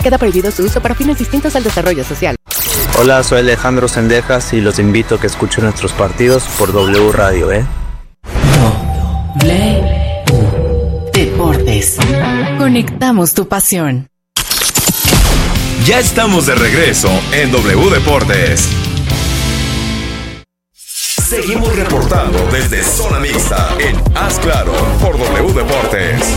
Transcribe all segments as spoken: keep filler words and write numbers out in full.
Queda prohibido su uso para fines distintos al desarrollo social. Hola, soy Alejandro Sendejas y los invito a que escuchen nuestros partidos por W Radio, ¿eh? W Deportes. Conectamos tu pasión. Ya estamos de regreso en W Deportes. Seguimos reportando desde Zona Mixta en Haz Claro por W Deportes.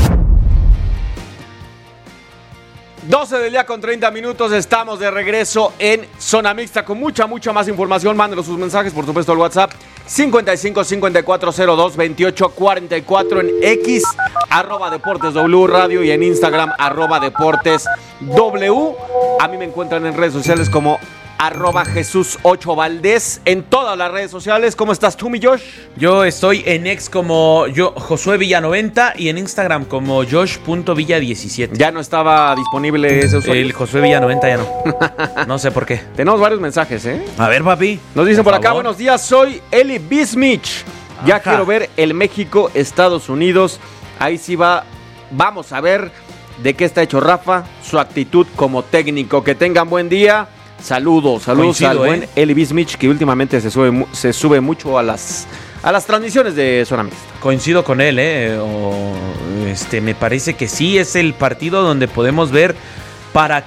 doce del día con treinta minutos, estamos de regreso en Zona Mixta con mucha, mucha más información. Mándenos sus mensajes, por supuesto, al WhatsApp cincuenta y cinco, cincuenta y cuatro cero dos, veintiocho cuarenta y cuatro, en X, arroba Deportes W Radio, y en Instagram, arroba Deportes W. A mí me encuentran en redes sociales como arroba Jesús ocho Valdés en todas las redes sociales. ¿Cómo estás tú, mi Josh? Yo estoy en X como yo, Josué Villa noventa, y en Instagram como Josh punto Villa diecisiete. Ya no estaba disponible ese usuario. El Josué Villa noventa ya no. No sé por qué. Tenemos varios mensajes, ¿eh? A ver, papi. Nos dicen por, por acá, favor. Buenos días, soy Eli Bismich. Ya Ajá. quiero ver el México-Estados Unidos. Ahí sí va, vamos a ver de qué está hecho Rafa, su actitud como técnico. Que tengan buen día. Saludos, saludos Coincido, al buen eh. Eli Bismich, que últimamente se sube, se sube mucho a las, a las transmisiones de Zona Mixta. Coincido con él, eh. O, este, me parece que sí es el partido donde podemos ver para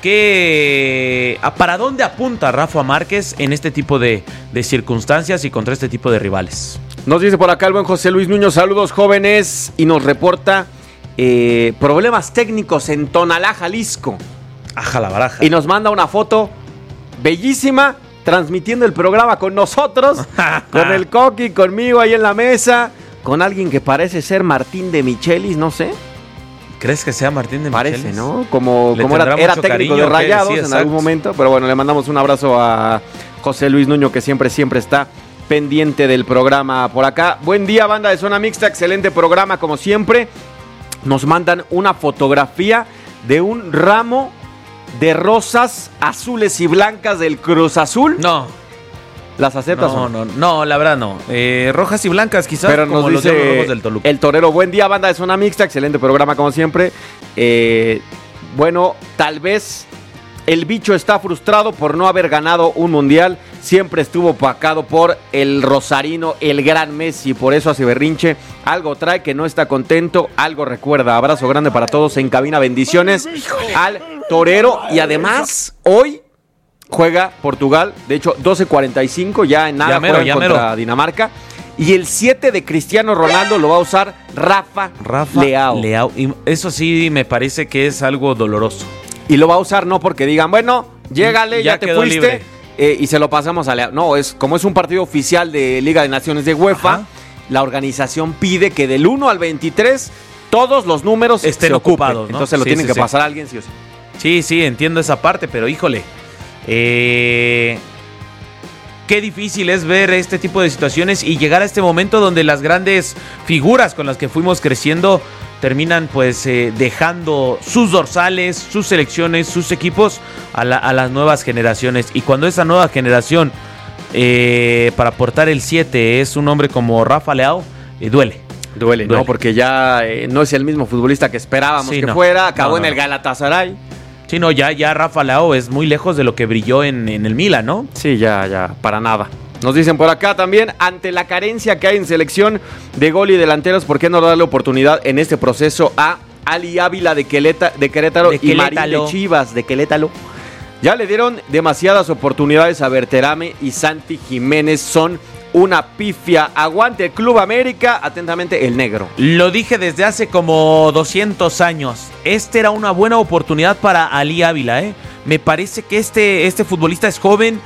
qué, para dónde apunta Rafa Márquez en este tipo de, de circunstancias y contra este tipo de rivales. Nos dice por acá el buen José Luis Nuño, saludos jóvenes, y nos reporta eh, problemas técnicos en Tonalá, Jalisco. Aja la baraja. Y nos manda una foto bellísima, transmitiendo el programa con nosotros, con el Coqui, conmigo ahí en la mesa, con alguien que parece ser Martín de Michelis, no sé. ¿Crees que sea Martín de Michelis? Parece, ¿no? Como, como era, era técnico de Rayados sí, en algún momento, pero bueno, le mandamos un abrazo a José Luis Nuño, que siempre, siempre está pendiente del programa por acá. Buen día, banda de Zona Mixta, excelente programa como siempre. Nos mandan una fotografía de un ramo de rosas azules y blancas del Cruz Azul. No. ¿Las aceptas no, o no? No, no, la verdad no. Eh, rojas y blancas quizás, pero como nos los dice rojos del Toluca. El Torero, buen día, banda de Zona Mixta, excelente programa como siempre. Eh, bueno, tal vez el bicho está frustrado por no haber ganado un mundial. Siempre estuvo opacado por el rosarino, el gran Messi, por eso hace berrinche. Algo trae que no está contento, algo recuerda. Abrazo grande para todos en cabina, bendiciones al Torero. Y además, hoy juega Portugal, de hecho doce cuarenta y cinco, ya en nada ya mero, juegan ya contra mero. Dinamarca. Y el siete de Cristiano Ronaldo lo va a usar Rafa, Rafa Leao. Leao. Y eso sí me parece que es algo doloroso. Y lo va a usar no porque digan, bueno, llégale, ya, ya te fuiste eh, y se lo pasamos a Leao. No, es como es un partido oficial de Liga de Naciones de UEFA, Ajá. la organización pide que del uno al veintitrés todos los números estén ocupados, ¿no? Entonces lo sí, tienen sí, que sí. pasar a alguien, sí o sí. Sí, sí, entiendo esa parte, pero híjole, eh, qué difícil es ver este tipo de situaciones y llegar a este momento donde las grandes figuras con las que fuimos creciendo terminan pues eh, dejando sus dorsales, sus selecciones, sus equipos a, la, a las nuevas generaciones. Y cuando esa nueva generación eh, para portar el siete es un hombre como Rafa Leao, eh, duele. Duele, duele, ¿no? Porque ya eh, no es el mismo futbolista que esperábamos sí, que no. fuera, acabó no, no, en el Galatasaray. Sí, no, ya, ya Rafa Leao es muy lejos de lo que brilló en, en el Milan, ¿no? Sí, ya, ya, para nada. Nos dicen por acá también, ante la carencia que hay en selección de gol y delanteros, ¿por qué no darle oportunidad en este proceso a Ali Ávila de, Queleta, de Querétaro de y Marín de Chivas de Querétaro? Ya le dieron demasiadas oportunidades a Berterame y Santi Jiménez, son una pifia. Aguante el Club América, atentamente el negro. Lo dije desde hace como doscientos años. Este era una buena oportunidad para Ali Ávila, ¿eh? Me parece que este, este futbolista es joven,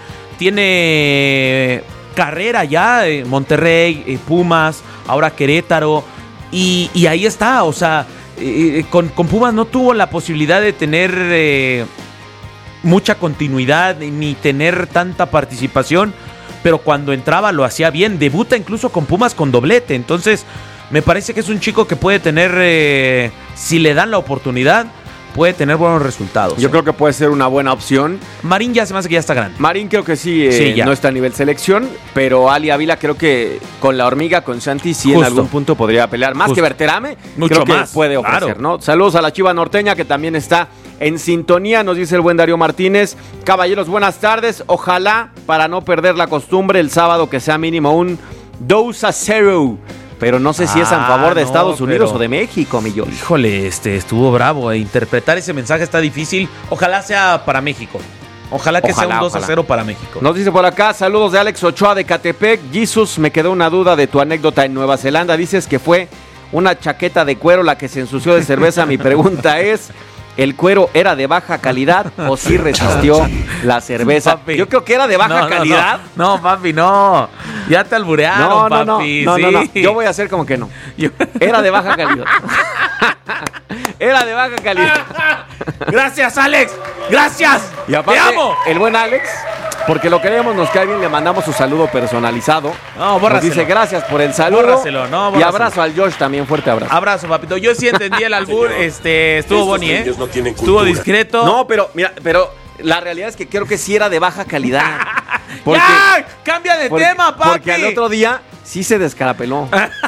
tiene carrera ya, eh, Monterrey, eh, Pumas, ahora Querétaro, y, y ahí está, o sea, eh, con, con Pumas no tuvo la posibilidad de tener eh, mucha continuidad ni tener tanta participación, pero cuando entraba lo hacía bien, debuta incluso con Pumas con doblete, entonces me parece que es un chico que puede tener, eh, si le dan la oportunidad, puede tener buenos resultados. Yo ¿eh? creo que puede ser una buena opción. Marín ya se me hace que ya está grande. Marín creo que sí, eh, Sí, ya. no está a nivel selección, pero Ali Ávila creo que con la hormiga, con Santi, sí Justo. en algún punto podría pelear. Más Justo. que Berterame, Mucho creo que más, puede ofrecer, claro. ¿no? Saludos a la Chiva Norteña, que también está en sintonía, nos dice el buen Darío Martínez. Caballeros, buenas tardes. Ojalá, para no perder la costumbre, el sábado que sea mínimo un dos a cero. Pero no sé si es en Ah, favor de no, Estados Unidos pero- o de México, mi George. Híjole, este, estuvo bravo. eh. Interpretar ese mensaje está difícil. Ojalá sea para México. Ojalá que Ojalá, sea un dos a ojalá. cero para México. Nos dice por acá, saludos de Alex Ochoa de Catepec. Jesus, me quedó una duda de tu anécdota en Nueva Zelanda. Dices que fue una chaqueta de cuero la que se ensució de cerveza. Mi pregunta es, ¿el cuero era de baja calidad o sí resistió la cerveza? Papi. Yo creo que era de baja No, no, calidad. No, no, papi, no. Ya te alburearon, No, no, no, papi. no, sí. no, no. Yo voy a hacer como que no. Yo- Era de baja calidad. Era de baja calidad. Gracias, Alex. Gracias. Y aparte, Te amo. el buen Alex, porque lo queremos, nos cae bien, le mandamos su saludo personalizado. No, Nos bórraselo. dice gracias por el saludo. Bórraselo, no, y bórraselo. abrazo al Josh también, fuerte abrazo. Abrazo, papito. Yo sí entendí el albur. Señor, este, estuvo estos Bonnie, ¿eh? niños no tienen Estuvo cultura. discreto. No, pero mira, pero la realidad es que creo que sí era de baja calidad. Porque, ¡Ya! ¡Cambia de porque- tema, papi! Porque al otro día sí se descarapeló.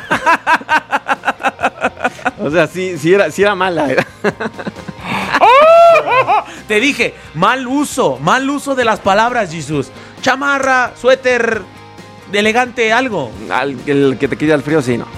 O sea, sí, sí era, sí era mala. Era. Te dije, mal uso, mal uso de las palabras, Jesús. Chamarra, suéter, elegante, algo. Al- el que te quita el frío, sí, no.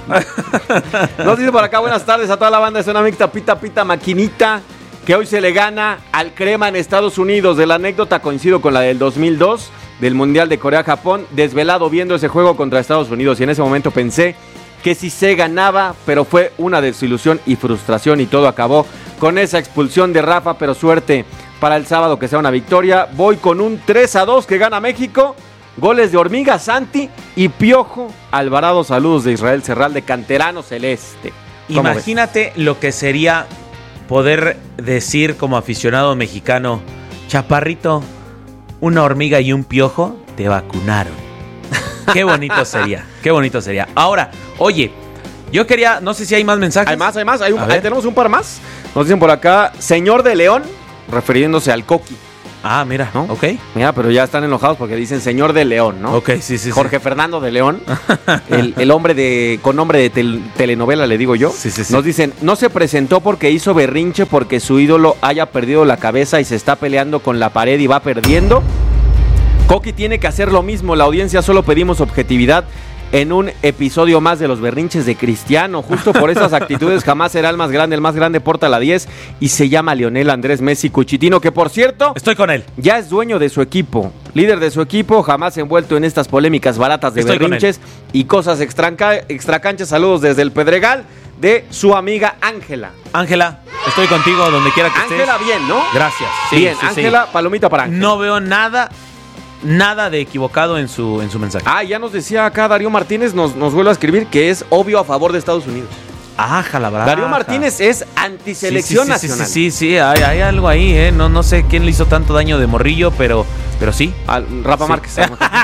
Nos dice por acá, buenas tardes a toda la banda de Zona Mixta, Pita Pita Maquinita, que hoy se le gana al Crema en Estados Unidos. De la anécdota coincido con la del dos mil dos, del Mundial de Corea-Japón, desvelado viendo ese juego contra Estados Unidos, y en ese momento pensé que sí se ganaba, pero fue una desilusión y frustración, y todo acabó con esa expulsión de Rafa, pero suerte para el sábado que sea una victoria. Voy con un tres a dos que gana México. Goles de Hormiga, Santi y Piojo Alvarado. Saludos de Israel Serral, de Canterano Celeste. ¿Cómo ves? Imagínate lo que sería poder decir como aficionado mexicano, Chaparrito, una hormiga y un piojo te vacunaron. Qué bonito sería, qué bonito sería. Ahora, oye, yo quería, no sé si hay más mensajes. Hay más, hay más. Hay un- A ver. ahí tenemos un par más. Nos dicen por acá, señor de León, refiriéndose al Coqui. Ah, mira, ¿No? ok. Mira, pero ya están enojados porque dicen señor de León, ¿no? Ok, sí, sí. Jorge sí. Fernando de León, el, el hombre de con nombre de tel- telenovela, le digo yo. Sí, sí, sí. Nos dicen, no se presentó porque hizo berrinche porque su ídolo haya perdido la cabeza y se está peleando con la pared y va perdiendo. Coqui tiene que hacer lo mismo, la audiencia solo pedimos objetividad en un episodio más de los berrinches de Cristiano. Justo por esas actitudes jamás será el más grande, el más grande porta la diez y se llama Lionel Andrés Messi Cuchitino, que por cierto Estoy con él. ya es dueño de su equipo, líder de su equipo, jamás envuelto en estas polémicas baratas de Estoy con berrinches y cosas extranca- extracanchas. Saludos desde el Pedregal de su amiga Ángela. Ángela, estoy contigo donde quiera que estés. Ángela, bien, ¿no? Gracias. Sí, bien, sí, sí. Ángela, palomita para Ángela. No veo nada, nada de equivocado en su, en su mensaje. Ah, ya nos decía acá Darío Martínez, nos, nos vuelve a escribir que es obvio a favor de Estados Unidos. Ah, jalabrá. Darío Martínez es antiselección sí, sí, sí, nacional. Sí, sí, sí, hay, hay algo ahí, ¿eh? No, no sé quién le hizo tanto daño de morrillo, pero, pero sí. Al- Rafa Sí. Márquez.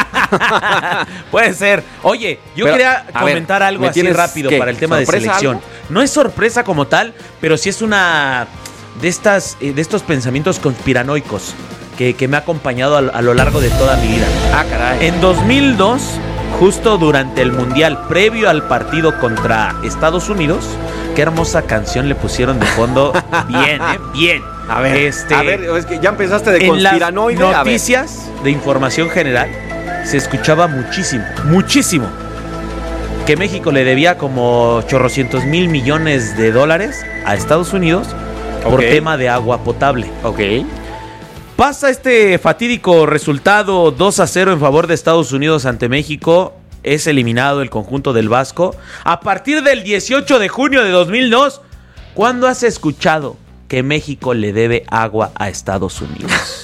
Puede ser. Oye, yo Pero, quería a ver, comentar algo ¿me así tienes rápido qué? para el tema de ¿Sorpresa selección. algo? No es sorpresa como tal, pero sí es una de estas, eh, de estos pensamientos conspiranoicos que, que me ha acompañado a, a lo largo de toda mi vida. Ah, caray. En dos mil dos, justo durante el Mundial, previo al partido contra Estados Unidos, qué hermosa canción le pusieron de fondo. Bien, ¿eh? Bien. A ver, Este, a ver, es que ya empezaste de en las conspiranoide. A ver. noticias de información general se escuchaba muchísimo, muchísimo, que México le debía como chorrocientos mil millones de dólares a Estados Unidos por Ok. tema de agua potable. Ok. Pasa este fatídico resultado dos a cero en favor de Estados Unidos ante México. Es eliminado el conjunto del Vasco. A partir del dieciocho de junio de dos mil dos, ¿cuándo has escuchado que México le debe agua a Estados Unidos?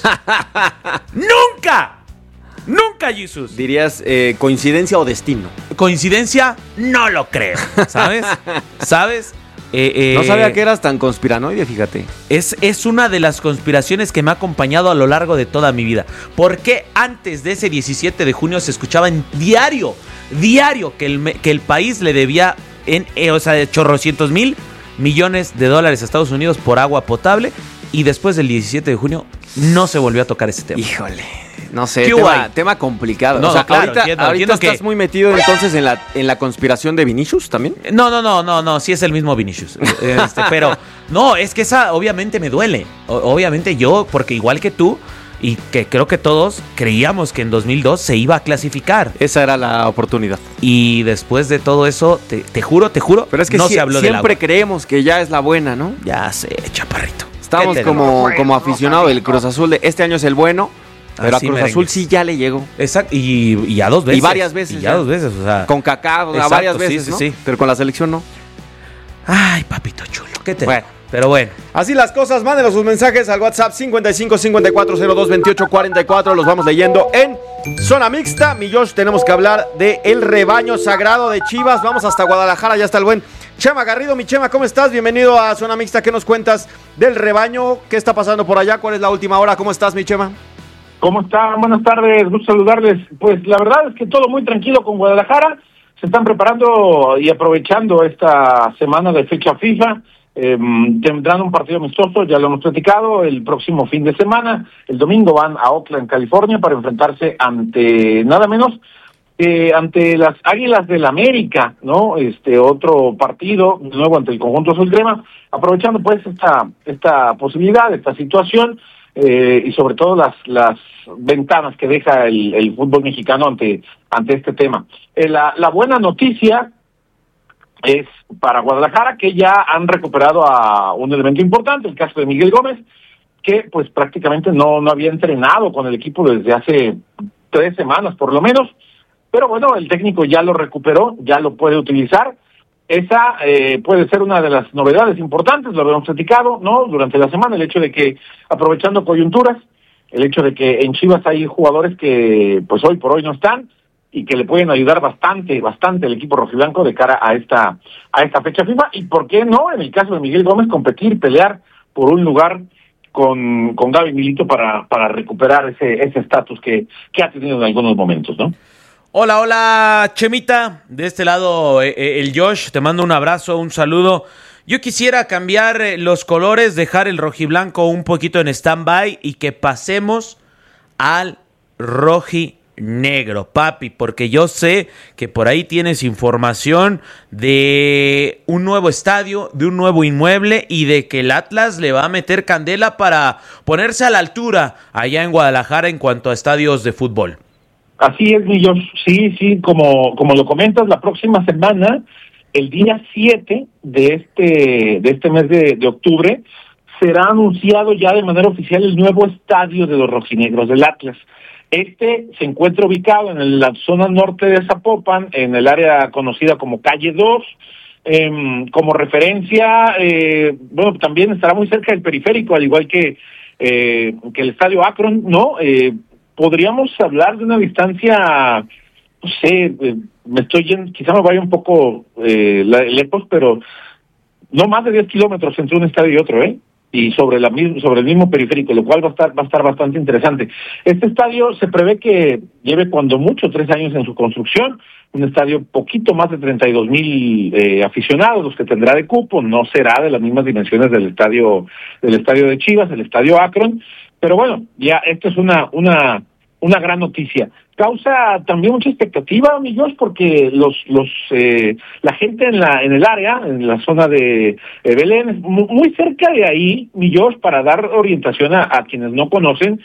¡Nunca! ¡Nunca, Jesús! Dirías eh, coincidencia o destino. ¿Coincidencia? No lo creo. ¿Sabes? ¿Sabes? Eh, eh, No sabía que eras tan conspiranoide, fíjate. Es, es una de las conspiraciones que me ha acompañado a lo largo de toda mi vida. ¿Por qué antes de ese diecisiete de junio se escuchaba en diario, diario, que el, me- que el país le debía, en, eh, o sea, de chorrocientos mil millones de dólares a Estados Unidos por agua potable y después del diecisiete de junio no se volvió a tocar ese tema. Híjole. No sé, ¿Qué tema, guay? tema complicado. No, o sea, no, claro, ahorita, entiendo, ahorita entiendo estás que- muy metido entonces en la, en la conspiración de Vinicius también. No, no, no, no, no, sí es el mismo Vinicius. Este, pero no, es que esa obviamente me duele. O- obviamente yo, porque igual que tú, y que creo que todos creíamos que en dos mil dos se iba a clasificar. Esa era la oportunidad. Y después de todo eso, te, te juro, te juro, Pero es que no sí- se habló del siempre agua. creemos que ya es la buena, ¿no? Ya sé, chaparrito. Estamos ¿Qué te como, digo? como aficionado del Cruz Azul de este año es el bueno, pero Así a Cruz merengues. Azul sí ya le llegó. Exacto, y, y ya dos veces. Y varias veces Y ya, ya. dos veces, o sea. Con Kaká, o sea, Exacto, varias sí, veces, sí, ¿no? sí. Pero con la selección no. Ay, papito chulo. ¿Qué te Bueno. digo? Pero bueno. Así las cosas, mándenos sus mensajes al WhatsApp cincuenta y cinco cincuenta y cuatro cero dos veintiocho cuarenta y cuatro. Los vamos leyendo en Zona Mixta. Mi Josh, tenemos que hablar de el rebaño sagrado de Chivas. Vamos hasta Guadalajara, ya está el buen Chema Garrido. Mi Chema, ¿cómo estás? Bienvenido a Zona Mixta. ¿Qué nos cuentas del rebaño? ¿Qué está pasando por allá? ¿Cuál es la última hora? ¿Cómo estás, mi Chema? ¿Cómo están? Buenas tardes, gusto saludarles. Pues la verdad es que todo muy tranquilo con Guadalajara. Se están preparando y aprovechando esta semana de fecha FIFA. Eh, tendrán un partido amistoso, ya lo hemos platicado, el próximo fin de semana. El domingo van a Oakland, California, para enfrentarse ante nada menos eh, ante las Águilas del América, ¿no? Este otro partido, de nuevo ante el conjunto azul crema, aprovechando pues esta esta posibilidad, esta situación. Eh, y sobre todo las las ventanas que deja el, el fútbol mexicano ante ante este tema. Eh, la, la buena noticia es para Guadalajara, que ya han recuperado a un elemento importante, el caso de Miguel Gómez, que pues prácticamente no, no había entrenado con el equipo desde hace tres semanas por lo menos, pero bueno, el técnico ya lo recuperó, ya lo puede utilizar. Esa eh, puede ser una de las novedades importantes, lo habíamos platicado, ¿no? Durante la semana, el hecho de que, aprovechando coyunturas, el hecho de que en Chivas hay jugadores que, pues hoy por hoy no están, y que le pueden ayudar bastante, bastante el equipo rojiblanco de cara a esta, a esta fecha FIFA, y por qué no, en el caso de Miguel Gómez, competir, pelear por un lugar con, con Gaby Milito para, para recuperar ese, ese estatus que, que ha tenido en algunos momentos, ¿no? Hola, hola, Chemita. De este lado, eh, eh, el Josh, te mando un abrazo, un saludo. Yo quisiera cambiar eh, los colores, dejar el rojiblanco un poquito en stand-by y que pasemos al rojinegro, papi, porque yo sé que por ahí tienes información de un nuevo estadio, de un nuevo inmueble y de que el Atlas le va a meter candela para ponerse a la altura allá en Guadalajara en cuanto a estadios de fútbol. Así es, mi Josh. Sí, sí, como, como lo comentas, la próxima semana, el día siete de este, de este mes de, de octubre, será anunciado ya de manera oficial el nuevo estadio de los rojinegros del Atlas. Este se encuentra ubicado en la zona norte de Zapopan, en el área conocida como Calle dos. Eh, como referencia, eh, bueno, también estará muy cerca del periférico, al igual que, eh, que el estadio Akron, ¿no? Eh, podríamos hablar de una distancia, no sé, eh, me estoy yendo, quizá me vaya un poco eh, la, lejos, pero no más de diez kilómetros entre un estadio y otro, ¿eh? Y sobre la sobre el mismo periférico, lo cual va a estar va a estar bastante interesante. Este estadio se prevé que lleve cuando mucho tres años en su construcción, un estadio poquito más de treinta y dos mil eh, aficionados, los que tendrá de cupo, no será de las mismas dimensiones del estadio del estadio de Chivas, el estadio Akron, pero bueno, ya esto es una una una gran noticia. Causa también mucha expectativa, amigos, porque los los eh, la gente en la en el área, en la zona de eh, Belén, muy, muy cerca de ahí, amigos, para dar orientación a, a quienes no conocen,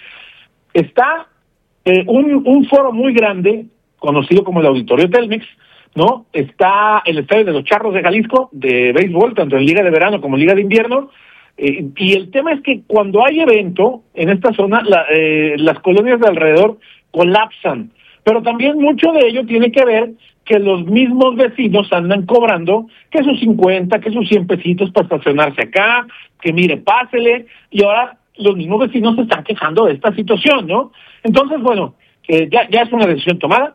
está eh, un un foro muy grande conocido como el Auditorio Telmex, ¿no? Está el estadio de los Charros de Jalisco de béisbol, tanto en Liga de Verano como en Liga de Invierno. Eh, y el tema es que cuando hay evento en esta zona, la, eh, las colonias de alrededor colapsan, pero también mucho de ello tiene que ver que los mismos vecinos andan cobrando que sus cincuenta, que sus cien pesitos para estacionarse acá, que mire, pásele, y ahora los mismos vecinos se están quejando de esta situación, ¿no? Entonces, bueno, eh, ya, ya es una decisión tomada,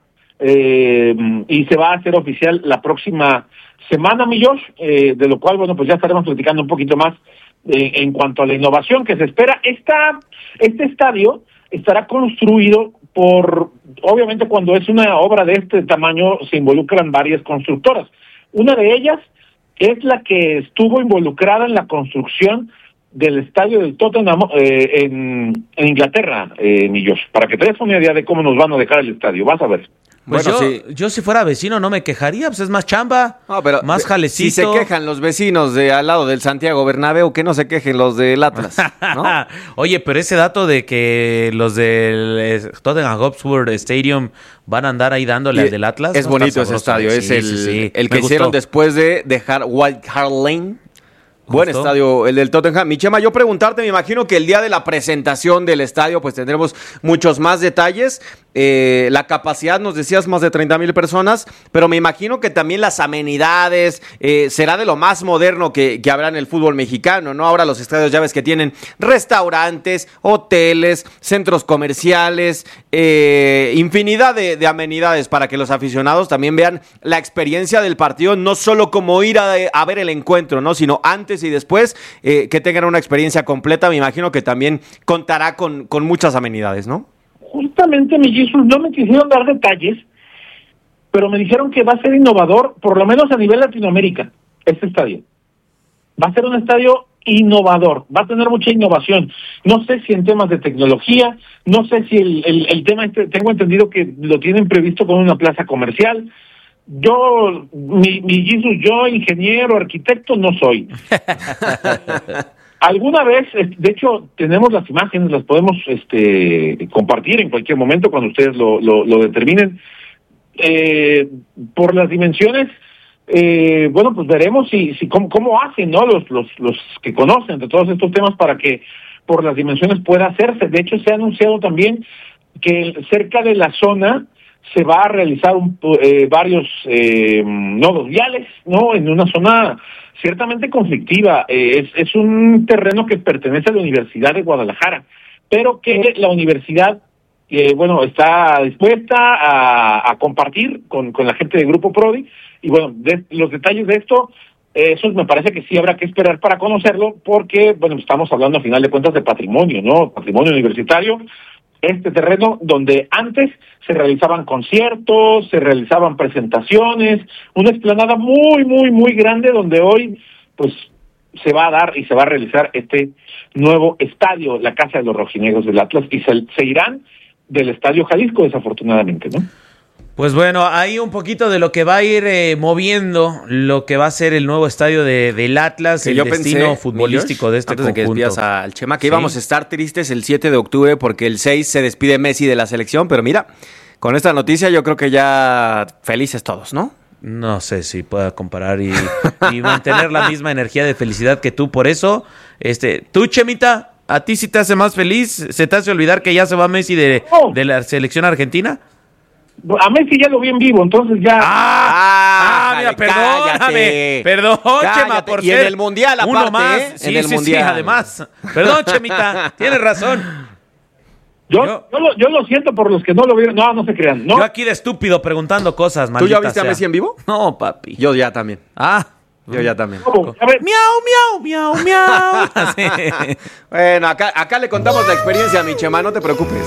eh, y se va a hacer oficial la próxima semana, mi Josh, eh, de lo cual, bueno, pues ya estaremos platicando un poquito más eh, en cuanto a la innovación que se espera. Esta, este estadio estará construido por, obviamente cuando es una obra de este tamaño se involucran varias constructoras. Una de ellas es la que estuvo involucrada en la construcción del estadio del Tottenham eh, en, en Inglaterra, eh, mi Josh, para que te des una idea de cómo nos van a dejar el estadio, vas a ver. Pues Bueno, yo, sí. yo si fuera vecino no me quejaría, pues es más chamba, No, pero más de- jalecito. Si se quejan los vecinos de al lado del Santiago Bernabéu, que no se quejen los del Atlas, ¿no? Oye, pero ese dato de que los del eh, Tottenham Hotspur Stadium van a andar ahí dándole al del Atlas. Es no bonito está ese sabroso, estadio, eh. es Sí, el, sí, sí. el Me que gustó. hicieron después de dejar White Hart Lane. Buen ¿Gustó? estadio el del Tottenham. Mi Chema, yo preguntarte, me imagino que el día de la presentación del estadio pues tendremos muchos más detalles. Eh, la capacidad, nos decías, más de treinta mil personas, pero me imagino que también las amenidades eh, será de lo más moderno que, que habrá en el fútbol mexicano, ¿no? Ahora los estadios ya ves que tienen restaurantes, hoteles, centros comerciales, eh, infinidad de, de amenidades para que los aficionados también vean la experiencia del partido, no solo como ir a, a ver el encuentro, ¿no? Sino antes y después, eh, que tengan una experiencia completa. Me imagino que también contará con, con muchas amenidades, ¿no? Justamente, mi Jesús, no me quisieron dar detalles, pero me dijeron que va a ser innovador, por lo menos a nivel Latinoamérica, este estadio. Va a ser un estadio innovador, va a tener mucha innovación. No sé si en temas de tecnología, no sé si el, el, el tema, este, tengo entendido que lo tienen previsto con una plaza comercial. Yo, mi, mi Jesús, yo ingeniero, arquitecto, no soy. Alguna vez, de hecho, tenemos las imágenes, las podemos este, compartir en cualquier momento cuando ustedes lo, lo, lo determinen. Eh, por las dimensiones, eh, bueno, pues veremos si, si cómo, cómo hacen, ¿no? Los, los, los que conocen de todos estos temas para que por las dimensiones pueda hacerse. De hecho, se ha anunciado también que cerca de la zona se va a realizar un, eh, varios eh, nodos viales, ¿no? En una zona ciertamente conflictiva. Eh, es, es un terreno que pertenece a la Universidad de Guadalajara, pero que la universidad, eh, bueno, está dispuesta a, a compartir con, con la gente del Grupo Prodi. Y bueno, de, los detalles de esto, eh, eso me parece que sí habrá que esperar para conocerlo, porque, bueno, estamos hablando a final de cuentas de patrimonio, ¿no? Patrimonio universitario. Este terreno donde antes se realizaban conciertos, se realizaban presentaciones, una explanada muy, muy, muy grande donde hoy pues se va a dar y se va a realizar este nuevo estadio, la Casa de los Rojinegros del Atlas, y se, se irán del Estadio Jalisco, desafortunadamente, ¿no? Pues bueno, hay un poquito de lo que va a ir eh, moviendo lo que va a ser el nuevo estadio de, del Atlas, Que el yo destino pensé, futbolístico Milosh, de este antes de que conjunto. despidas al Chema, que Sí. íbamos a estar tristes el siete de octubre porque el seis se despide Messi de la selección, pero mira, con esta noticia yo creo que ya felices todos, ¿no? No sé si pueda comparar y, y mantener la misma energía de felicidad que tú. Por eso, este, tú, Chemita, ¿a ti sí te hace más feliz? ¿Se te hace olvidar que ya se va Messi de, No. de la selección argentina? A Messi ya lo vi en vivo, entonces ya... Ah, mira, Ájale, perdóname. cállate. Perdón, Cállate. Chema, por Y en ser el Mundial, uno aparte, más. ¿eh? Sí, En el sí, Mundial. sí, además. Perdón, Chemita, tienes razón. Yo, Yo- yo, lo, yo lo siento por los que no lo vieron. No, no se crean. No, Yo aquí de estúpido preguntando cosas, ¿Tú maldita ya viste a sea. Messi en vivo? No, papi. Yo ya también. Ah. Yo ya también. ¿cómo? A ver, Miau, miau, miau, miau. Así. Bueno, acá, acá le contamos la experiencia a mi Chema, no te preocupes.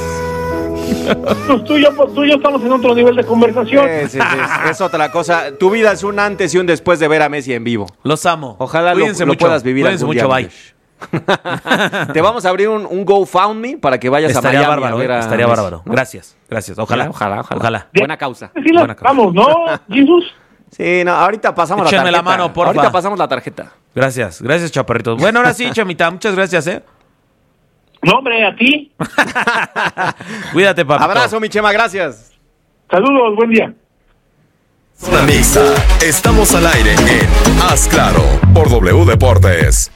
pues tú, y yo, tú y yo estamos en otro nivel de conversación. Es, es- es- es otra cosa. Tu vida es un antes y un después de ver a Messi en vivo. Los amo. Ojalá lo, Cuídense lo mucho. puedas vivir Cuídense algún mucho, día, bye. Milosh. Te vamos a abrir un, un GoFundMe para que vayas Estaría a Miami bárbaro, a ver eh, a estaría Messi, bárbaro. ¿no? Gracias, gracias. Ojalá, Ojalá, ojalá. Ojalá. Buena causa. Sí, la Buena cosa. vamos, ¿no, Jesús? Sí, no, ahorita pasamos Échenme la la tarjeta. mano, porfa. Ahorita pasamos la tarjeta. Gracias, gracias, chaparritos. Bueno, ahora sí, Chamita, muchas gracias, ¿eh? No, hombre, a ti. Cuídate, papito. Abrazo, mi Chema, gracias. Saludos, buen día. Zona Mixta. Estamos al aire en Haz Claro por W Deportes.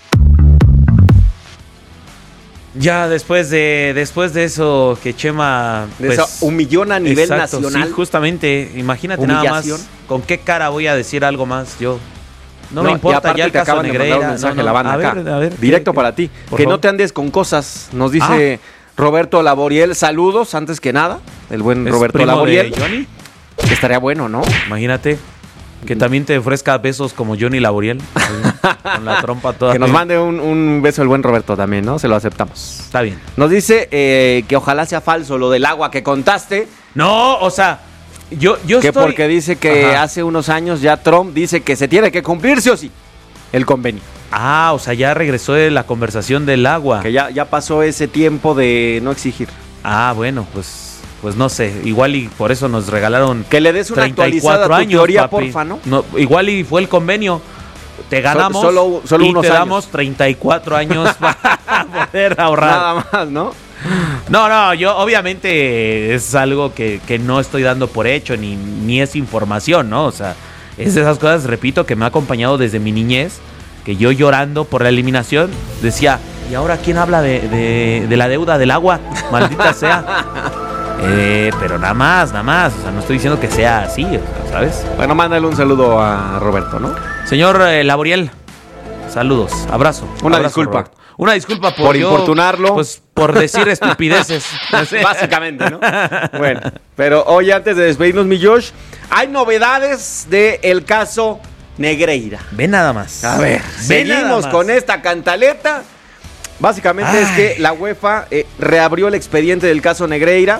Ya después de después de eso que Chema De pues, esa humillón a nivel exacto, nacional. sí, justamente, imagínate nada Humillación. más con qué cara voy a decir algo más yo. No, No, me y importa aparte ya el te caso acaban de mandar Negreira. un mensaje no, no. la banda a acá. ver, a ver, Directo ¿qué- para ti. por Que favor? no te andes con cosas. Nos dice Roberto Laboriel. Saludos, antes que nada. El buen ¿Es Roberto primo Laboriel. de Johnny? Que estaría bueno, ¿no? Imagínate que también te ofrezca besos como Johnny Laboriel, así, con la trompa toda. Que nos mande un, un beso el buen Roberto también, ¿no? Se lo aceptamos. Está bien. Nos dice eh, que ojalá sea falso lo del agua que contaste. No, o sea, yo, yo Que estoy... porque dice que Ajá. hace unos años ya Trump dice que se tiene que cumplir, sí o sí. el convenio. Ah, o sea, ya regresó de la conversación del agua. Que ya, ya pasó ese tiempo de no exigir. Ah, bueno, pues, pues no sé, igual y por eso nos regalaron que le des una treinta y actualizada cuatro tu años, teoría, papi. porfa, ¿no? ¿no? Igual y fue el convenio. Te ganamos solo, solo y unos te años. damos treinta y cuatro años para poder ahorrar. Nada más, ¿no? No, no, yo obviamente es algo que, que no estoy dando por hecho, ni, ni es información, ¿no? O sea, es de esas cosas, repito, que me ha acompañado desde mi niñez, que yo llorando por la eliminación decía, ¿y ahora quién habla de, de, de la deuda del agua? Maldita sea. Eh, pero nada más, nada más, o sea, no estoy diciendo que sea así, o sea, ¿sabes? Bueno, mándale un saludo a Roberto, ¿no? Señor eh, Laboriel, saludos, abrazo. Una abrazo, disculpa. Roberto. Una disculpa por, Por yo, importunarlo. Pues por decir estupideces. Básicamente, ¿no? Bueno, pero hoy antes de despedirnos, mi Josh, hay novedades del caso Negreira. Ve nada más. A ver, Ve nada seguimos más. con esta cantaleta. Básicamente Ay. es que la UEFA eh, reabrió el expediente del caso Negreira.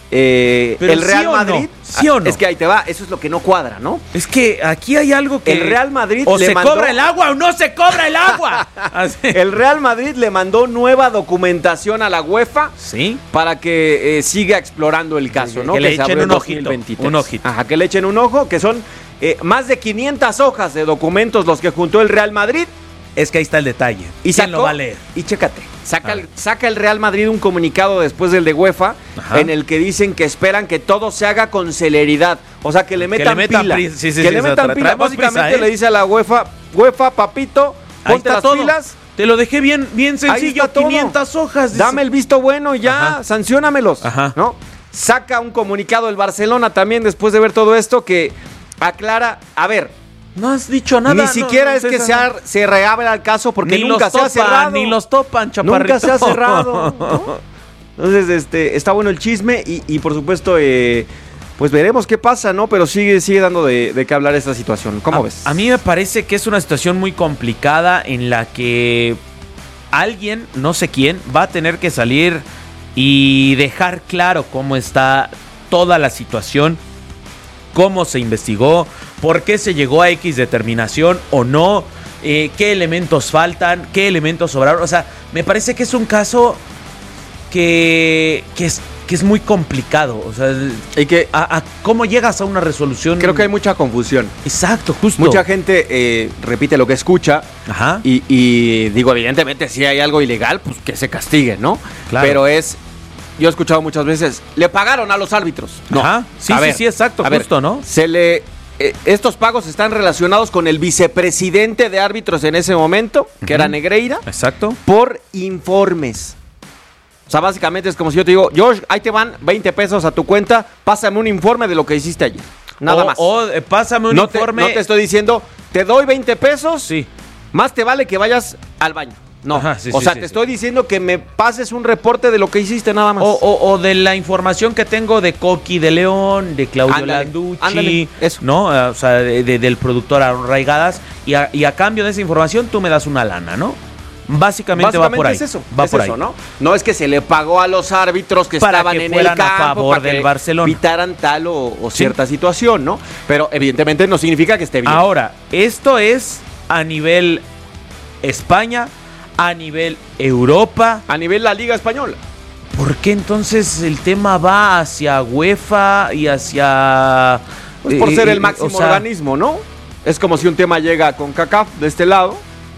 Eh, Pero el Real ¿sí o no? Madrid. ¿Sí o no? Es que ahí te va, eso es lo que no cuadra, ¿no? Es que aquí hay algo que... El Real Madrid o le se mandó- cobra el agua o no se cobra el agua. Así. El Real Madrid le mandó nueva documentación a la UEFA Sí. para que eh, siga explorando el caso, ¿no? Que le se echen abrió en un ojito, dos mil veintitrés. un ojito. Ajá, que le echen un ojo, que son eh, más de quinientas hojas de documentos los que juntó el Real Madrid. Es que ahí está el detalle. Y ¿Quién sacó, lo va a leer? Y chécate, saca A el, ver. saca el Real Madrid un comunicado después del de UEFA, Ajá. en el que dicen que esperan que todo se haga con celeridad. O sea, que le metan, metan pila. pri- sí, sí, que sí, le o sea, metan tra- pila. traemos Básicamente prisa, ¿eh? le dice a la UEFA, UEFA, papito, Ahí ponte está las todo. pilas. Te lo dejé bien, bien Ahí sencillo, está todo. quinientas hojas. dice. Dame el visto bueno y ya, Ajá. sanciónamelos. Ajá. ¿No? Saca un comunicado el Barcelona también después de ver todo esto que aclara, a ver, No has dicho nada. ni no, siquiera no, es que César, se, ha- se reabra el caso porque ni nunca los se ha topan, cerrado. Ni los topan, chaparrito. Nunca se ha cerrado. ¿no? Entonces, este, está bueno el chisme y, y por supuesto, eh, pues veremos qué pasa, ¿no? Pero sigue, sigue dando de, de qué hablar esta situación. ¿Cómo a, ves? A mí me parece que es una situación muy complicada en la que alguien, no sé quién, va a tener que salir y dejar claro cómo está toda la situación, cómo se investigó, por qué se llegó a X determinación o no, eh, qué elementos faltan, qué elementos sobraron. O sea, me parece que es un caso que, que, es, que es muy complicado. O sea, Y que a, a cómo llegas a una resolución. creo que hay mucha confusión. Exacto, justo. Mucha gente eh, repite lo que escucha. Ajá. Y, y digo, evidentemente, si hay algo ilegal, pues que se castigue, ¿no? Claro. Pero es. Yo he escuchado muchas veces, le pagaron a los árbitros. No. Ajá. Sí, A sí, ver, sí, exacto, a ver, justo, ¿no? Se le. eh, estos pagos están relacionados con el vicepresidente de árbitros en ese momento, que era Negreira, Exacto. por informes. O sea, básicamente es como si yo te digo, Josh, ahí te van veinte pesos a tu cuenta, pásame un informe de lo que hiciste ayer. Nada o, más. O eh, pásame un no, te, informe. no te estoy diciendo, te doy veinte pesos, Sí. más te vale que vayas al baño. No, Ajá, sí, o sí, sea, sí, te sí. estoy diciendo que me pases un reporte de lo que hiciste nada más. O, o- o de la información que tengo de Coqui de León, de Claudio Ándale, Landucci, ándale, eso. ¿no? Eh, O sea, de- de- del productor Arraigadas. Y a, y a cambio de esa información tú me das una lana, ¿no? Básicamente, va por ahí. es eso, va es por eso, ahí. ¿no? No es que se le pagó a los árbitros que Para estaban que en fueran el a campo favor para del que Barcelona. pitaran tal o, o cierta situación, ¿no? Pero evidentemente no significa que esté bien. Ahora, esto es a nivel España, a nivel Europa. A nivel la Liga Española. ¿Por qué entonces el tema va hacia UEFA y hacia... Pues por eh, ser eh, el máximo o sea, organismo, ¿no? Es como si un tema llega con CACAF de este lado,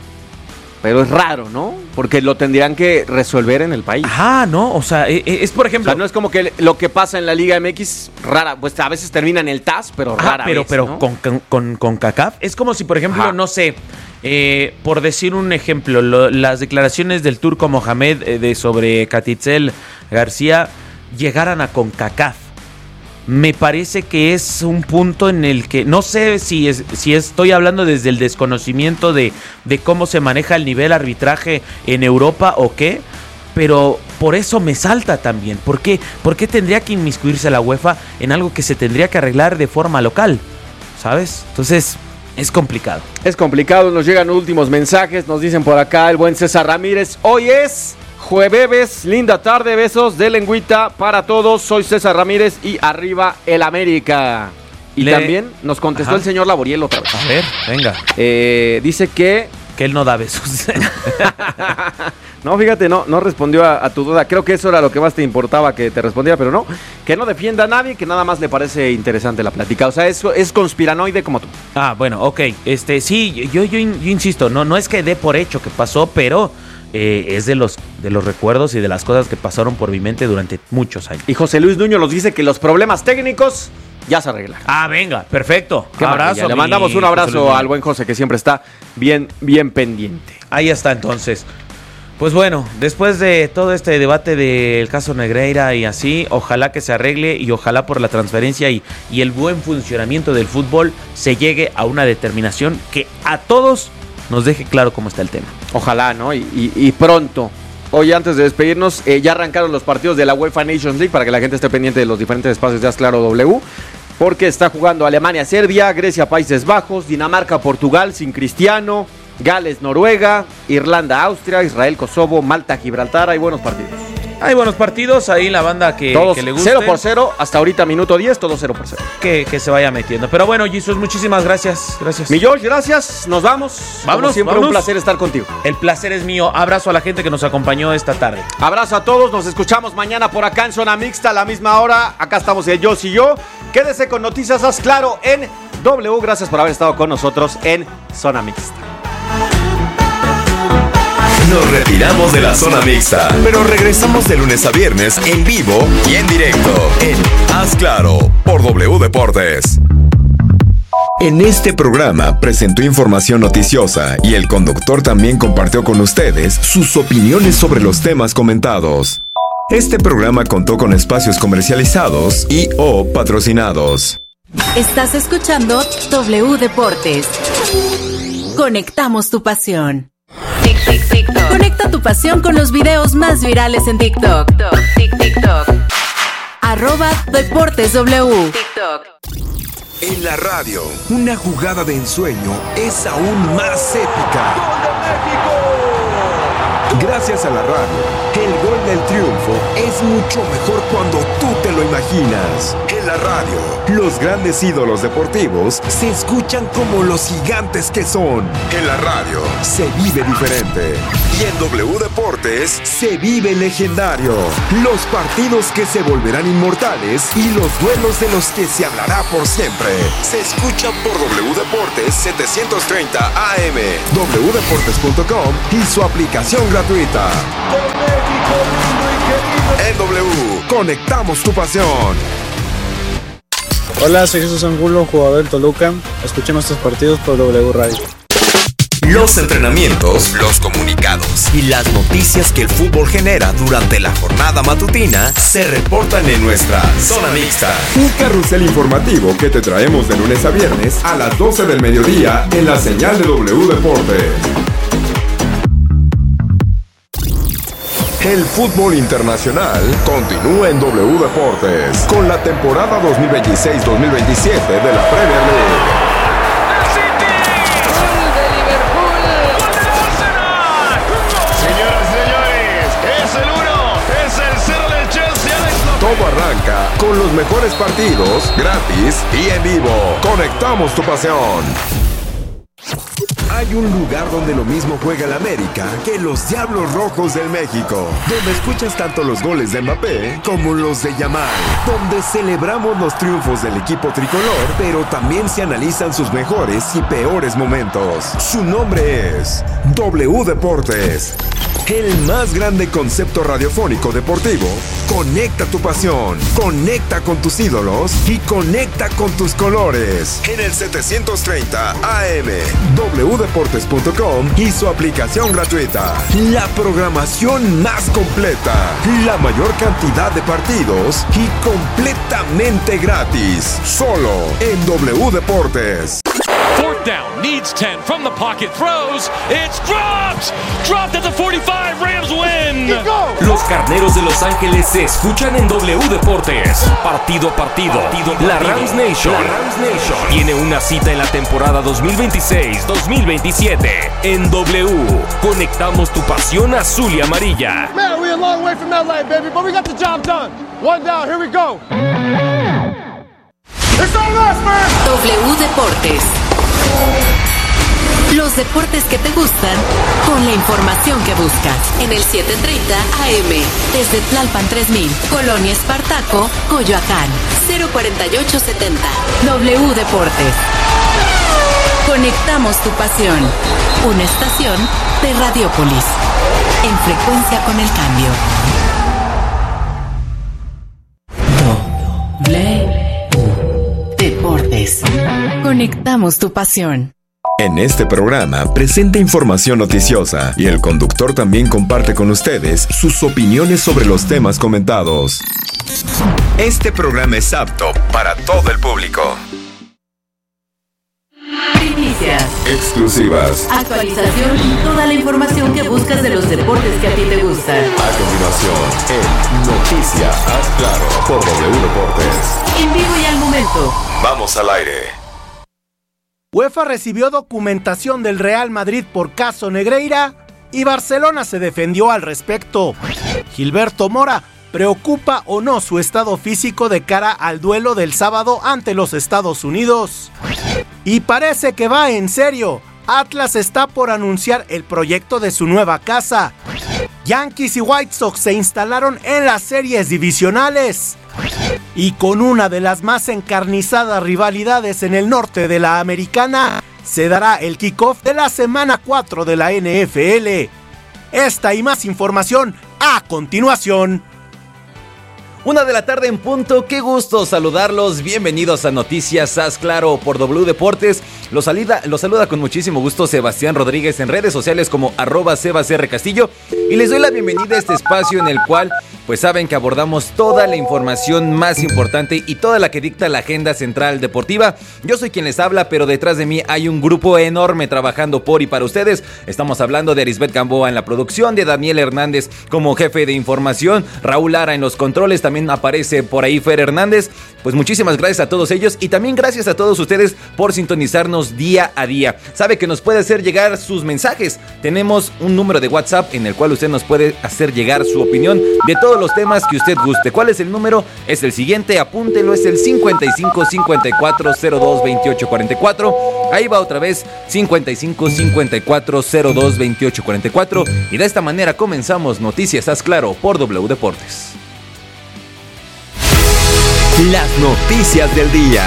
pero es raro, ¿no? Porque lo tendrían que resolver en el país. Ajá, ¿no? O sea, eh, eh, es por O ejemplo... sea, no es como que lo que pasa en la Liga M X, rara, pues a veces termina en el T A S, pero Ajá, rara pero, vez, pero ¿no? con, con, con, con CACAF es como si, por ejemplo, Ajá. no sé, eh, por decir un ejemplo, lo- las declaraciones del turco Mohamed eh, de sobre Catitzel García llegaran a CONCACAF. Me parece que es un punto en el que no sé si es, si estoy hablando desde el desconocimiento de, de cómo se maneja el nivel arbitraje en Europa o qué, pero por eso me salta también. ¿Por qué? ¿Por qué tendría que inmiscuirse la UEFA en algo que se tendría que arreglar de forma local? ¿Sabes? Entonces, es complicado. Es complicado, nos llegan últimos mensajes, nos dicen por acá el buen César Ramírez. Hoy es jueves, linda tarde, besos de lengüita para todos. Soy César Ramírez y arriba el América. Y Le- también nos contestó Ajá. el señor Laboriel otra vez. A ver, venga. Eh, dice que que él no da besos. No, fíjate, no, no respondió a, a tu duda. Creo que eso era lo que más te importaba que te respondiera, pero no. Que no defienda a nadie, que nada más le parece interesante la plática. O sea, es, es conspiranoide como tú. Ah, bueno, ok. Este, sí, yo, yo, yo insisto, no, no es que dé por hecho que pasó, pero eh, es de los, de los recuerdos y de las cosas que pasaron por mi mente durante muchos años. Y José Luis Nuño nos dice que los problemas técnicos ya se arreglan. Ah, venga, perfecto. Qué abrazo. Le mandamos un abrazo al buen José, que siempre está bien, bien pendiente. Ahí está, entonces. Pues bueno, después de todo este debate del caso Negreira y así, ojalá que se arregle y ojalá por la transferencia y, y el buen funcionamiento del fútbol se llegue a una determinación que a todos nos deje claro cómo está el tema. Ojalá, ¿no? Y, y, y pronto. Hoy, antes de despedirnos, eh, ya arrancaron los partidos de la UEFA Nations League para que la gente esté pendiente de los diferentes espacios de Asclaro W, porque está jugando Alemania, Serbia, Grecia, Países Bajos, Dinamarca, Portugal sin Cristiano, Gales, Noruega, Irlanda, Austria, Israel, Kosovo, Malta, Gibraltar. Hay buenos partidos. Hay buenos partidos, ahí la banda que, todos que le guste. cero por cero, hasta ahorita minuto diez, todo cero por cero. Que, que se vaya metiendo. Pero bueno, Jesus, muchísimas gracias. Gracias. Mi George, gracias. Nos vamos. Vámonos, Como siempre, vámonos. Un placer estar contigo. El placer es mío. Abrazo a la gente que nos acompañó esta tarde. Abrazo a todos. Nos escuchamos mañana por acá en Zona Mixta a la misma hora. Acá estamos el Yo y Yo. Quédese con Noticias Haz Claro en W. Gracias por haber estado con nosotros en Zona Mixta. Nos retiramos de la zona mixta, pero regresamos de lunes a viernes en vivo y en directo en Haz Claro por W Deportes. En este programa presentó información noticiosa y el conductor también compartió con ustedes sus opiniones sobre los temas comentados. Este programa contó con espacios comercializados y o patrocinados. Estás escuchando W Deportes. Conectamos tu pasión. Tic, tic, TikTok. Conecta tu pasión con los videos más virales en TikTok. Tic, TikTok. Arroba Deportes W. TikTok. En la radio, una jugada de ensueño es aún más épica. ¡Gol de México! Gracias a la radio, el gol del triunfo es mucho mejor cuando tú te lo imaginas. En la radio, los grandes ídolos deportivos se escuchan como los gigantes que son. En la radio, se vive diferente. Y en W Deportes, se vive legendario. Los partidos que se volverán inmortales y los duelos de los que se hablará por siempre. Se escuchan por W Deportes setecientos treinta A M, w deportes punto com y su aplicación gratuita. En W, conectamos tu pasión. Hola, soy Jesús Angulo, jugador del Toluca. Escuchen nuestros partidos por W Radio. Los entrenamientos, los comunicados y las noticias que el fútbol genera durante la jornada matutina se reportan en nuestra Zona Mixta. Un carrusel informativo que te traemos de lunes a viernes a las doce del mediodía en la señal de W Deportes. El fútbol internacional continúa en W Deportes con la temporada dos mil veintiséis dos mil veintisiete de la Premier League. Todo arranca con los mejores partidos, gratis y en vivo. Conectamos tu pasión. Hay un lugar donde lo mismo juega el América que los Diablos Rojos del México, donde escuchas tanto los goles de Mbappé como los de Yamal, donde celebramos los triunfos del equipo tricolor, pero también se analizan sus mejores y peores momentos. Su nombre es W Deportes. El más grande concepto radiofónico deportivo. Conecta tu pasión, conecta con tus ídolos y conecta con tus colores. En el setecientos treinta A M, w deportes punto com y su aplicación gratuita. La programación más completa, la mayor cantidad de partidos y completamente gratis. Solo en W Deportes. Fourth down, needs ten from the pocket, throws, it's dropped! Dropped at the forty-five, Rams win! Los Carneros de Los Ángeles se escuchan en W Deportes. Partido a partido, partido, partido. La Rams Nation, la Rams Nation tiene una cita en la temporada dos mil veintiséis dos mil veintisiete. En W, conectamos tu pasión azul y amarilla. Man, we're a long way from L A, baby, but we got the job done. One down, here we go. It's all us, man! W Deportes. Los deportes que te gustan con la información que buscas. En el setecientos treinta A M. Desde Tlalpan tres mil, Colonia Espartaco, Coyoacán. cero cuarenta y ocho setenta. W Deportes. Conectamos tu pasión. Una estación de Radiopolis. En frecuencia con el cambio. W Deportes. Conectamos tu pasión. En este programa presenta información noticiosa y el conductor también comparte con ustedes sus opiniones sobre los temas comentados. Este programa es apto para todo el público. Primicias. Exclusivas. Actualización y toda la información que buscas de los deportes que a ti te gustan. A continuación, en Noticias Haz Claro por W Deportes. En vivo y al momento. Vamos al aire. UEFA recibió documentación del Real Madrid por caso Negreira y Barcelona se defendió al respecto. Gilberto Mora, ¿preocupa o no su estado físico de cara al duelo del sábado ante los Estados Unidos? Y parece que va en serio. Atlas está por anunciar el proyecto de su nueva casa. Yankees y White Sox se instalaron en las series divisionales. Y con una de las más encarnizadas rivalidades en el norte de la Americana, se dará el kickoff de la semana cuatro de la N F L. Esta y más información a continuación. Una de la tarde en punto, qué gusto saludarlos, bienvenidos a Noticias Haz Claro por W Deportes. Los saluda, los saluda con muchísimo gusto Sebastián Rodríguez en redes sociales como arroba sebasrcastillo y les doy la bienvenida a este espacio en el cual pues saben que abordamos toda la información más importante y toda la que dicta la agenda central deportiva. Yo soy quien les habla, pero detrás de mí hay un grupo enorme trabajando por y para ustedes. Estamos hablando de Arisbet Gamboa en la producción, de Daniel Hernández como jefe de información, Raúl Lara en los controles, también aparece por ahí Fer Hernández. Pues muchísimas gracias a todos ellos y también gracias a todos ustedes por sintonizarnos día a día. Sabe que nos puede hacer llegar sus mensajes. Tenemos un número de WhatsApp en el cual usted nos puede hacer llegar su opinión de todos los temas que usted guste. ¿Cuál es el número? Es el siguiente, apúntelo, es el cincuenta y cinco cincuenta y cuatro cero dos veintiocho cuarenta y cuatro. Ahí va otra vez, cincuenta y cinco cincuenta y cuatro cero dos veintiocho cuarenta y cuatro. Y de esta manera comenzamos Noticias Haz Claro por W Deportes. Las noticias del día.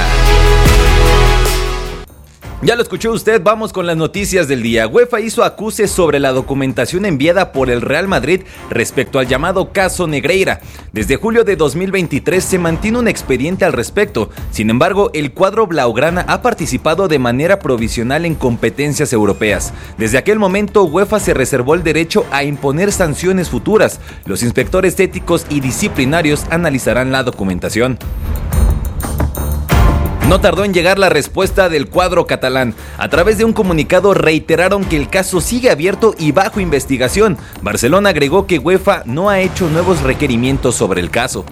Ya lo escuchó usted, vamos con las noticias del día. UEFA hizo acuses sobre la documentación enviada por el Real Madrid respecto al llamado caso Negreira. Desde julio de dos mil veintitrés se mantiene un expediente al respecto. Sin embargo, el cuadro blaugrana ha participado de manera provisional en competencias europeas. Desde aquel momento, UEFA se reservó el derecho a imponer sanciones futuras. Los inspectores éticos y disciplinarios analizarán la documentación. No tardó en llegar la respuesta del cuadro catalán. A través de un comunicado reiteraron que el caso sigue abierto y bajo investigación. Barcelona agregó que UEFA no ha hecho nuevos requerimientos sobre el caso.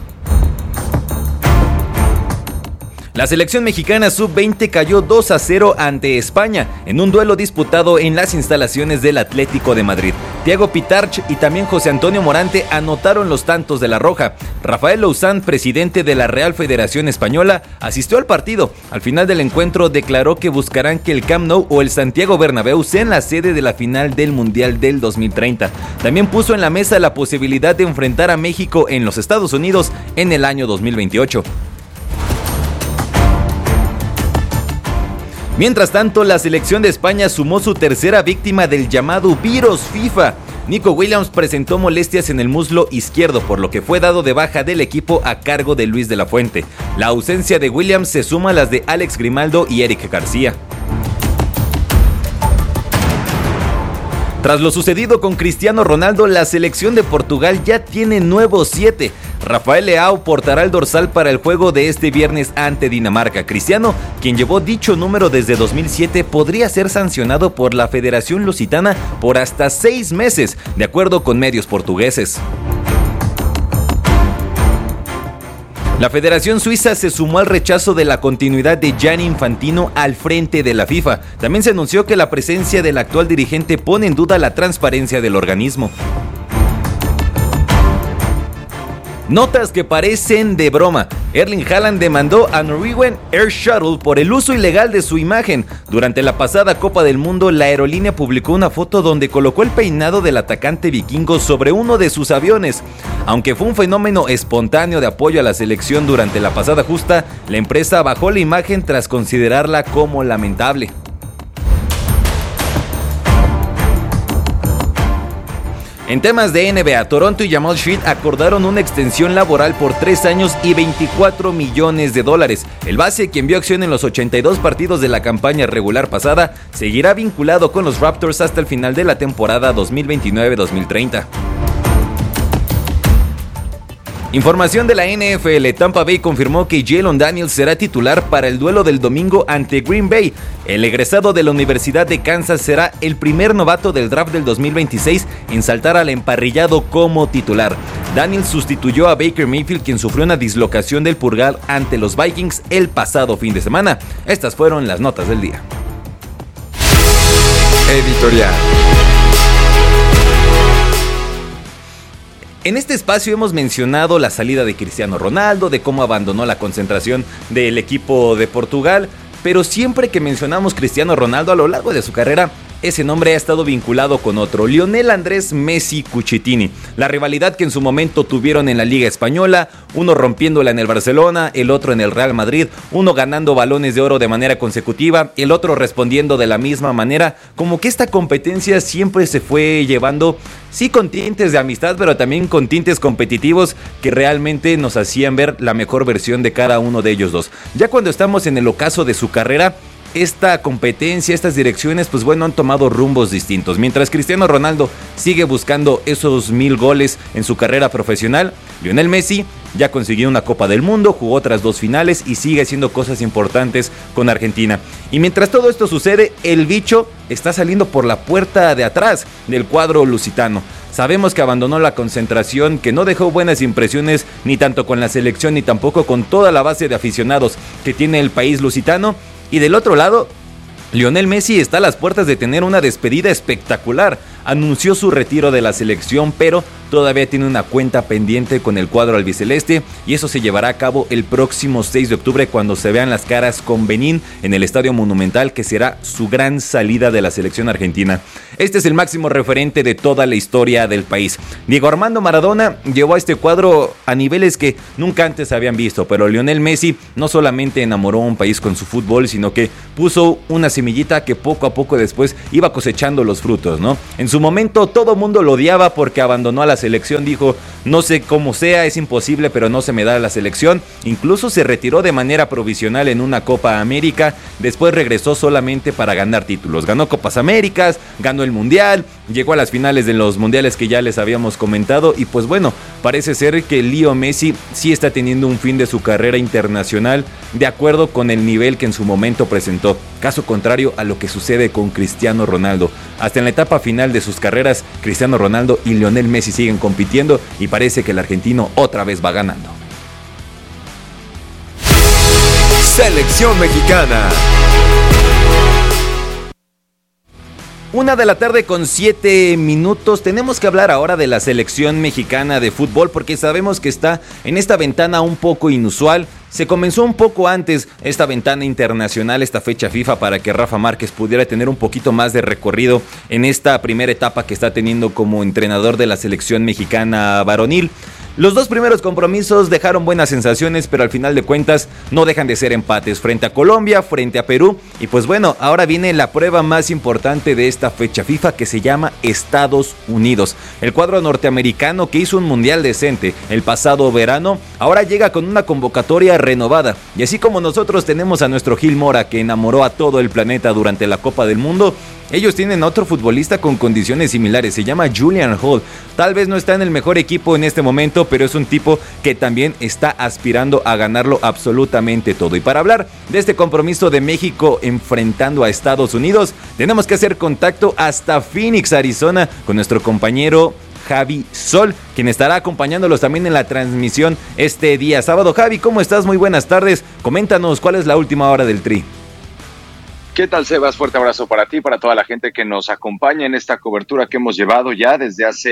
La selección mexicana sub veinte cayó dos a cero ante España en un duelo disputado en las instalaciones del Atlético de Madrid. Thiago Pitarch y también José Antonio Morante anotaron los tantos de la Roja. Rafael Louzán, presidente de la Real Federación Española, asistió al partido. Al final del encuentro declaró que buscarán que el Camp Nou o el Santiago Bernabéu sean la sede de la final del Mundial del dos mil treinta. También puso en la mesa la posibilidad de enfrentar a México en los Estados Unidos en el año dos mil veintiocho. Mientras tanto, la selección de España sumó su tercera víctima del llamado virus FIFA. Nico Williams presentó molestias en el muslo izquierdo, por lo que fue dado de baja del equipo a cargo de Luis de la Fuente. La ausencia de Williams se suma a las de Alex Grimaldo y Eric García. Tras lo sucedido con Cristiano Ronaldo, la selección de Portugal ya tiene nuevos siete. Rafael Leao portará el dorsal para el juego de este viernes ante Dinamarca. Cristiano, quien llevó dicho número desde dos mil siete, podría ser sancionado por la Federación Lusitana por hasta seis meses, de acuerdo con medios portugueses. La Federación Suiza se sumó al rechazo de la continuidad de Gianni Infantino al frente de la FIFA. También se anunció que la presencia del actual dirigente pone en duda la transparencia del organismo. Notas que parecen de broma. Erling Haaland demandó a Norwegian Air Shuttle por el uso ilegal de su imagen. Durante la pasada Copa del Mundo, la aerolínea publicó una foto donde colocó el peinado del atacante vikingo sobre uno de sus aviones. Aunque fue un fenómeno espontáneo de apoyo a la selección durante la pasada justa, la empresa bajó la imagen tras considerarla como lamentable. En temas de N B A, Toronto y Jamal Sheed acordaron una extensión laboral por tres años y veinticuatro millones de dólares. El base, quien vio acción en los ochenta y dos partidos de la campaña regular pasada, seguirá vinculado con los Raptors hasta el final de la temporada dos mil veintinueve dos mil treinta. Información de la N F L, Tampa Bay confirmó que Jalen Daniels será titular para el duelo del domingo ante Green Bay. El egresado de la Universidad de Kansas será el primer novato del draft del dos mil veintiséis en saltar al emparrillado como titular. Daniels sustituyó a Baker Mayfield, quien sufrió una dislocación del pulgar ante los Vikings el pasado fin de semana. Estas fueron las notas del día. Editorial. En este espacio hemos mencionado la salida de Cristiano Ronaldo, de cómo abandonó la concentración del equipo de Portugal, pero siempre que mencionamos Cristiano Ronaldo a lo largo de su carrera, ese nombre ha estado vinculado con otro, Lionel Andrés Messi Cucitini. La rivalidad que en su momento tuvieron en la Liga Española, uno rompiéndola en el Barcelona, el otro en el Real Madrid, uno ganando balones de oro de manera consecutiva, el otro respondiendo de la misma manera, como que esta competencia siempre se fue llevando, sí con tintes de amistad, pero también con tintes competitivos que realmente nos hacían ver la mejor versión de cada uno de ellos dos. Ya cuando estamos en el ocaso de su carrera, esta competencia, estas direcciones, pues bueno, han tomado rumbos distintos. Mientras Cristiano Ronaldo sigue buscando esos mil goles en su carrera profesional, Lionel Messi ya consiguió una Copa del Mundo, jugó otras dos finales y sigue haciendo cosas importantes con Argentina. Y mientras todo esto sucede, el bicho está saliendo por la puerta de atrás del cuadro lusitano. Sabemos que abandonó la concentración, que no dejó buenas impresiones ni tanto con la selección ni tampoco con toda la base de aficionados que tiene el país lusitano. Y del otro lado, Lionel Messi está a las puertas de tener una despedida espectacular. Anunció su retiro de la selección, pero todavía tiene una cuenta pendiente con el cuadro albiceleste y eso se llevará a cabo el próximo seis de octubre cuando se vean las caras con Benín en el Estadio Monumental, que será su gran salida de la selección argentina. Este es el máximo referente de toda la historia del país. Diego Armando Maradona llevó a este cuadro a niveles que nunca antes se habían visto, pero Lionel Messi no solamente enamoró a un país con su fútbol, sino que puso una semillita que poco a poco después iba cosechando los frutos, ¿no? En su momento todo mundo lo odiaba porque abandonó a la selección, dijo, no sé cómo sea, es imposible, pero no se me da la selección. Incluso se retiró de manera provisional en una Copa América, después regresó solamente para ganar títulos. Ganó Copas Américas, ganó el Mundial, llegó a las finales de los mundiales que ya les habíamos comentado y pues bueno, parece ser que Leo Messi sí está teniendo un fin de su carrera internacional de acuerdo con el nivel que en su momento presentó. Caso contrario a lo que sucede con Cristiano Ronaldo. Hasta en la etapa final de sus carreras, Cristiano Ronaldo y Lionel Messi siguen compitiendo y parece que el argentino otra vez va ganando. Selección mexicana. Una de la tarde con siete minutos. Tenemos que hablar ahora de la selección mexicana de fútbol porque sabemos que está en esta ventana un poco inusual. Se comenzó un poco antes esta ventana internacional, esta fecha FIFA, para que Rafa Márquez pudiera tener un poquito más de recorrido en esta primera etapa que está teniendo como entrenador de la selección mexicana varonil. Los dos primeros compromisos dejaron buenas sensaciones, pero al final de cuentas no dejan de ser empates frente a Colombia, frente a Perú. Y pues bueno, ahora viene la prueba más importante de esta fecha FIFA, que se llama Estados Unidos. El cuadro norteamericano, que hizo un mundial decente el pasado verano, ahora llega con una convocatoria renovada. Y así como nosotros tenemos a nuestro Gil Mora, que enamoró a todo el planeta durante la Copa del Mundo, ellos tienen a otro futbolista con condiciones similares, se llama Julian Hall. Tal vez no está en el mejor equipo en este momento, pero es un tipo que también está aspirando a ganarlo absolutamente todo. Y para hablar de este compromiso de México enfrentando a Estados Unidos, tenemos que hacer contacto hasta Phoenix, Arizona, con nuestro compañero Javi Sol, quien estará acompañándolos también en la transmisión este día sábado. Javi, ¿cómo estás? Muy buenas tardes. Coméntanos cuál es la última hora del Tri. ¿Qué tal, Sebas? Fuerte abrazo para ti, para toda la gente que nos acompaña en esta cobertura que hemos llevado ya desde hace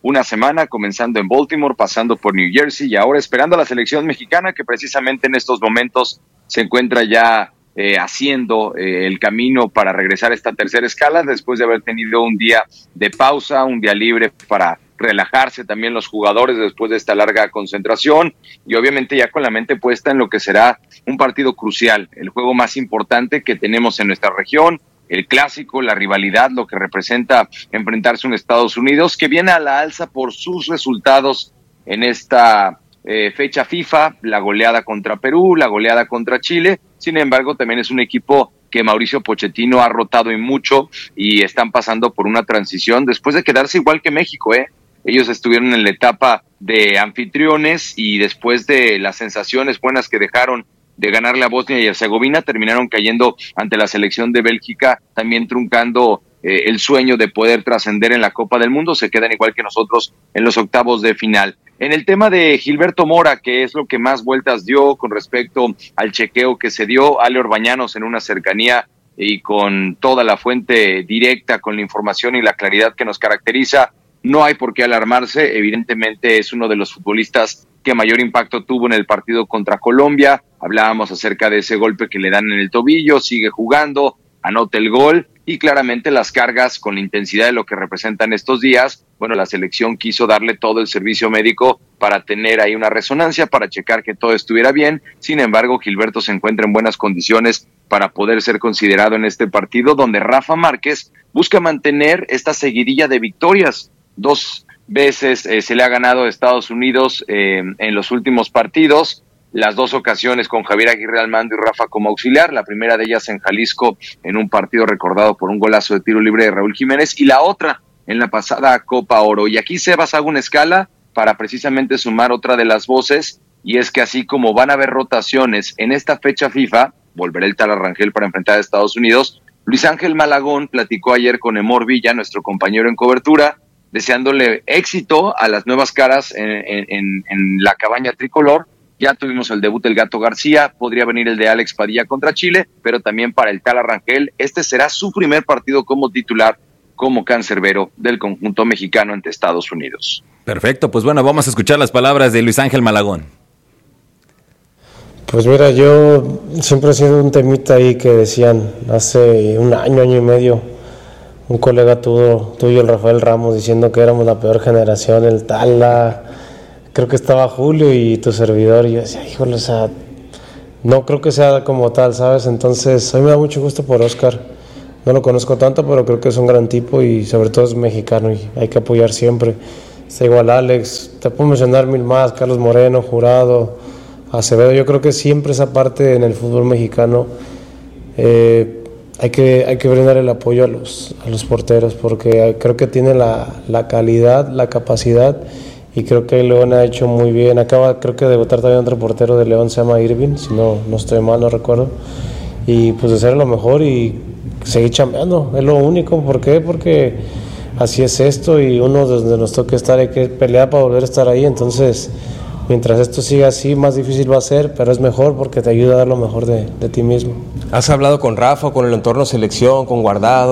una semana, comenzando en Baltimore, pasando por New Jersey y ahora esperando a la selección mexicana que precisamente en estos momentos se encuentra ya eh, haciendo eh, el camino para regresar a esta tercera escala después de haber tenido un día de pausa, un día libre para relajarse también los jugadores después de esta larga concentración y obviamente ya con la mente puesta en lo que será un partido crucial, el juego más importante que tenemos en nuestra región, el clásico, la rivalidad, lo que representa enfrentarse a un Estados Unidos que viene a la alza por sus resultados en esta eh, fecha FIFA, la goleada contra Perú, la goleada contra Chile. Sin embargo, también es un equipo que Mauricio Pochettino ha rotado y mucho y están pasando por una transición después de quedarse igual que México, ¿eh? Ellos estuvieron en la etapa de anfitriones y después de las sensaciones buenas que dejaron de ganarle a Bosnia y Herzegovina, terminaron cayendo ante la selección de Bélgica, también truncando eh, el sueño de poder trascender en la Copa del Mundo. Se quedan igual que nosotros en los octavos de final. En el tema de Gilberto Mora, que es lo que más vueltas dio con respecto al chequeo que se dio, Ale Orbañanos en una cercanía y con toda la fuente directa, con la información y la claridad que nos caracteriza, no hay por qué alarmarse. Evidentemente es uno de los futbolistas que mayor impacto tuvo en el partido contra Colombia. Hablábamos acerca de ese golpe que le dan en el tobillo, sigue jugando, anota el gol y claramente las cargas con la intensidad de lo que representan estos días. Bueno, la selección quiso darle todo el servicio médico para tener ahí una resonancia, para checar que todo estuviera bien. Sin embargo, Gilberto se encuentra en buenas condiciones para poder ser considerado en este partido, donde Rafa Márquez busca mantener esta seguidilla de victorias. Dos veces eh, se le ha ganado a Estados Unidos eh, en los últimos partidos, las dos ocasiones con Javier Aguirre al mando y Rafa como auxiliar, la primera de ellas en Jalisco en un partido recordado por un golazo de tiro libre de Raúl Jiménez y la otra en la pasada Copa Oro. Y aquí Sebas hago una escala para precisamente sumar otra de las voces, y es que así como van a haber rotaciones en esta fecha FIFA, volverá el Tala Rangel para enfrentar a Estados Unidos. Luis Ángel Malagón platicó ayer con Emor Villa, nuestro compañero en cobertura, deseándole éxito a las nuevas caras en, en, en la cabaña tricolor. Ya tuvimos el debut del Gato García, podría venir el de Alex Padilla contra Chile, pero también para el Tala Rangel, este será su primer partido como titular, como cancerbero del conjunto mexicano ante Estados Unidos. Perfecto, pues bueno, vamos a escuchar las palabras de Luis Ángel Malagón. Pues mira, yo siempre he sido un temita ahí que decían hace un año, año y medio, un colega tuyo, tuyo, el Rafael Ramos, diciendo que éramos la peor generación, el Tala, creo que estaba Julio y tu servidor, y yo decía, híjole, o sea, no creo que sea como tal, ¿sabes? Entonces, a mí me da mucho gusto por Oscar, no lo conozco tanto, pero creo que es un gran tipo y sobre todo es mexicano y hay que apoyar siempre. Está igual Alex, te puedo mencionar mil más, Carlos Moreno, Jurado, Acevedo. Yo creo que siempre esa parte en el fútbol mexicano eh, hay que hay que brindar el apoyo a los a los porteros, porque creo que tiene la, la calidad, la capacidad, y creo que León ha hecho muy bien. Acaba creo que de debutar también otro portero de León, se llama Irving, si no no estoy mal, no recuerdo, y pues de ser lo mejor y seguir chambeando, es lo único. ¿Por qué? Porque así es esto, y uno donde nos toque estar hay que pelear para volver a estar ahí. Entonces, mientras esto siga así, más difícil va a ser, pero es mejor porque te ayuda a dar lo mejor de, de ti mismo. ¿Has hablado con Rafa, con el entorno selección, con Guardado?